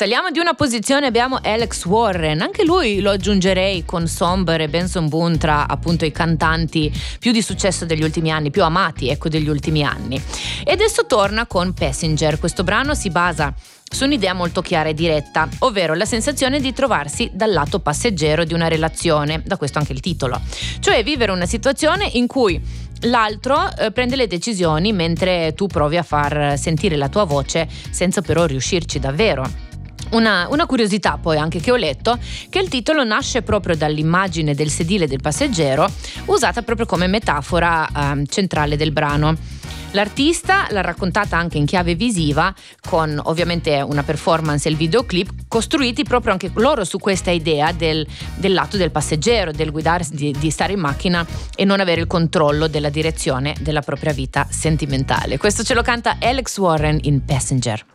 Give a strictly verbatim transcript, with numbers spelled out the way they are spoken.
Saliamo di una posizione, abbiamo Alex Warren, anche lui lo aggiungerei con Somber e Benson Boone tra appunto i cantanti più di successo degli ultimi anni, più amati ecco degli ultimi anni. E adesso torna con Passenger. Questo brano si basa su un'idea molto chiara e diretta, ovvero la sensazione di trovarsi dal lato passeggero di una relazione, da questo anche il titolo, cioè vivere una situazione in cui l'altro eh, prende le decisioni mentre tu provi a far sentire la tua voce senza però riuscirci davvero. Una, una curiosità poi anche che ho letto, che il titolo nasce proprio dall'immagine del sedile del passeggero usata proprio come metafora eh, centrale del brano. L'artista l'ha raccontata anche in chiave visiva, con ovviamente una performance e il videoclip costruiti proprio anche loro su questa idea del, del lato del passeggero, del guidare, di, di stare in macchina e non avere il controllo della direzione della propria vita sentimentale. Questo ce lo canta Alex Warren in Passenger.